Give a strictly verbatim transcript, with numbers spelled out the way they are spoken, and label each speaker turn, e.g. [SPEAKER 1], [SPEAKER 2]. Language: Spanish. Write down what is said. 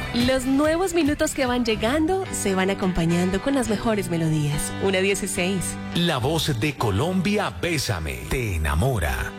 [SPEAKER 1] Los nuevos minutos que van llegando se van acompañando con las mejores melodías. Una dieciséis.
[SPEAKER 2] La voz de Colombia, Bésame, te enamora.